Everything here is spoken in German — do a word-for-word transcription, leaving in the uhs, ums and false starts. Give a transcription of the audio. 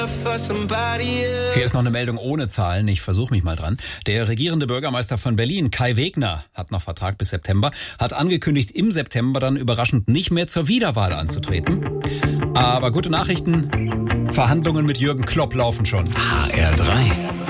Hier ist noch eine Meldung ohne Zahlen, ich versuche mich mal dran. Der regierende Bürgermeister von Berlin, Kai Wegner, hat noch Vertrag bis September, hat angekündigt, im September dann überraschend nicht mehr zur Wiederwahl anzutreten. Aber gute Nachrichten, Verhandlungen mit Jürgen Klopp laufen schon. H R drei